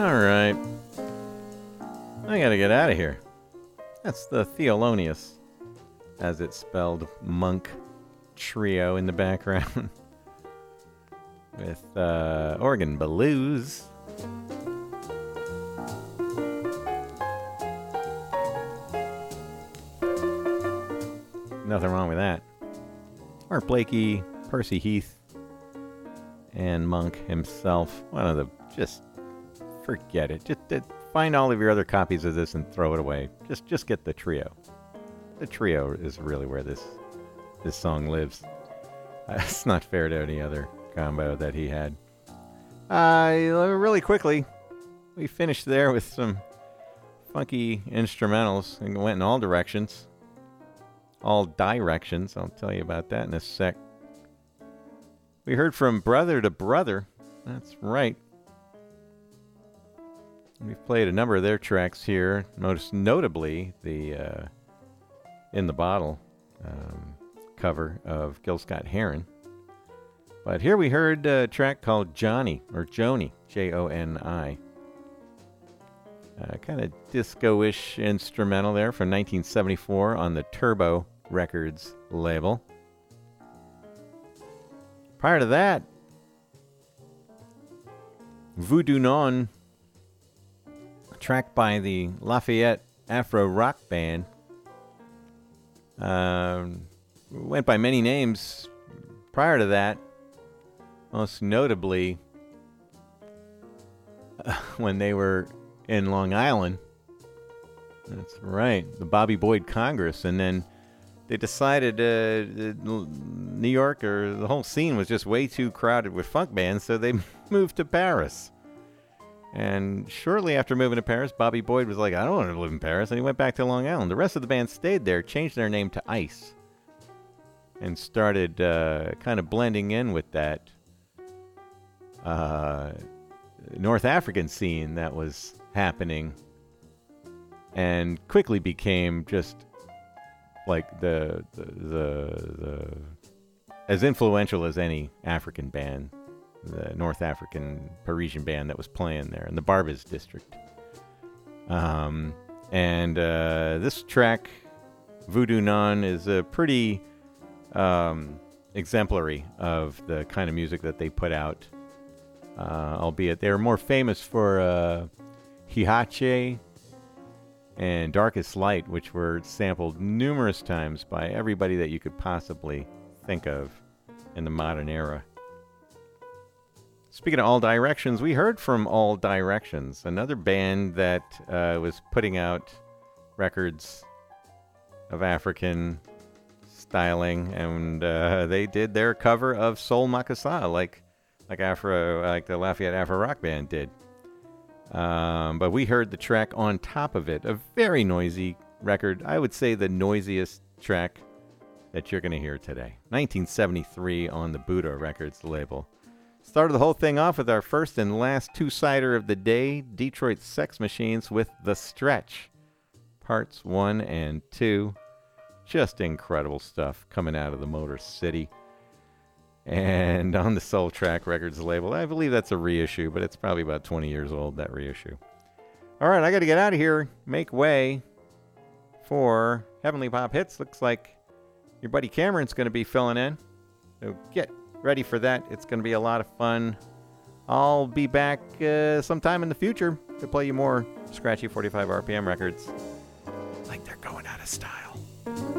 All right. I gotta get out of here. That's the Thelonious, as it's spelled, Monk trio in the background with organ blues. Nothing wrong with that. Art Blakey, Percy Heath, and Monk himself. One of the, just forget it. Just find all of your other copies of this and throw it away. Just get the trio. The trio is really where this song lives. It's not fair to any other combo that he had. Really quickly, we finished there with some funky instrumentals and went in all directions. All directions. I'll tell you about that in a sec. We heard from Brother to Brother. That's right. We've played a number of their tracks here, most notably the In the Bottle cover of Gil Scott-Heron. But here we heard a track called Johnny, or Joni, Joni. Kind of disco-ish instrumental there from 1974 on the Turbo Records label. Prior to that, Voodoo Non, a track by the Lafayette Afro Rock Band. Went by many names prior to that, most notably when they were in Long Island. That's right, the Bobby Boyd Congress. And then they decided New York, or the whole scene, was just way too crowded with funk bands, so they moved to Paris. And shortly after moving to Paris, Bobby Boyd was like, I don't want to live in Paris, and he went back to Long Island. The rest of the band stayed there, changed their name to Ice, and started kind of blending in with that North African scene that was happening, and quickly became just like the as influential as any African band, the North African Parisian band that was playing there in the Barbès district. And this track, Voodoo Non, is a pretty exemplary of the kind of music that they put out. Albeit they're more famous for Hihache and Darkest Light, which were sampled numerous times by everybody that you could possibly think of in the modern era. Speaking of All Directions, we heard from All Directions, another band that was putting out records of African styling, and they did their cover of Soul Makasa, like the Lafayette Afro Rock Band did. But we heard the track on top of it, a very noisy record. I would say the noisiest track that you're going to hear today. 1973 on the Buddha Records label. Started the whole thing off with our first and last two-sider of the day, Detroit Sex Machines with The Stretch. Parts 1 and 2. Just incredible stuff coming out of the Motor City. And on the Soul Track Records label, I believe that's a reissue, but it's probably about 20 years old, that reissue. All right, I got to get out of here. Make way for Heavenly Pop Hits. Looks like your buddy Cameron's going to be filling in. So get ready for that. It's going to be a lot of fun. I'll be back sometime in the future to play you more scratchy 45 RPM records like they're going out of style.